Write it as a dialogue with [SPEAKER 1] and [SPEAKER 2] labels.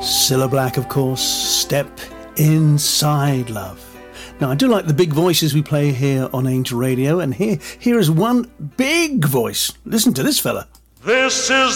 [SPEAKER 1] Cilla Black, of course, Step Inside Love. Now, I do like the big voices we play here on Angel Radio, and here is one big voice. Listen to this fella.
[SPEAKER 2] This is